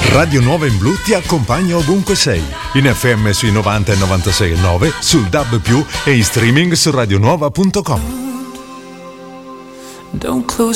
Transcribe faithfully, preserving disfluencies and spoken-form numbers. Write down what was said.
Radio Nuova in Blu ti accompagna ovunque sei, in F M sui novanta e novantasei virgola nove, sul D A B più, e in streaming su radionuova punto com. Don't close